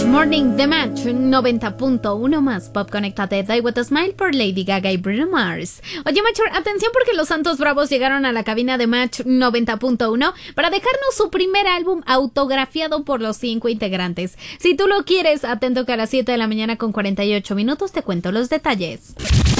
Morning The Match 90.1 más Pop. Conéctate, Die With A Smile por Lady Gaga y Bruno Mars. Oye, Matcher, atención porque los Santos Bravos llegaron a la cabina de Match 90.1 para dejarnos su primer álbum autografiado por los 5 integrantes. Si tú lo quieres, atento que a las 7 de la mañana con 48 minutos te cuento los detalles.